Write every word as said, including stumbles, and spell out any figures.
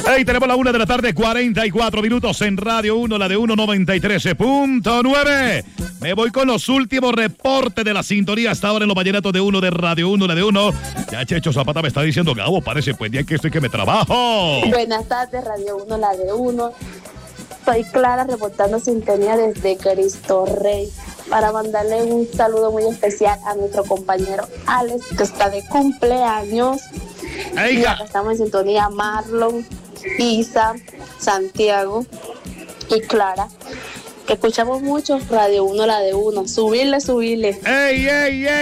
Hey, tenemos la una de la tarde, cuarenta y cuatro minutos en Radio uno, la de uno noventa y tres punto nueve. Me voy con los últimos reportes de la sintonía hasta ahora en los vallenatos de uno de Radio uno, la de uno. Ya Checho Zapata me está diciendo, Gabo, parece pues día que estoy que me trabajo. Buenas tardes, Radio uno, la de uno. Soy Clara, reportando sintonía desde Cristo Rey, para mandarle un saludo muy especial a nuestro compañero Alex, que está de cumpleaños. Hey, y acá estamos en sintonía Marlon, Isa, Santiago y Clara, que escuchamos mucho Radio uno, la de uno. Subirle, subirle. ¡Ey, ey, ey!